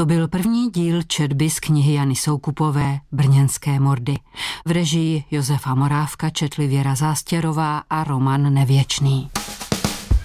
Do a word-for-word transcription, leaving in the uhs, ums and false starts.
To byl první díl četby z knihy Jany Soukupové Brněnské mordy. V režii Josefa Morávka četli Věra Zástěrová a Roman Nevěčný.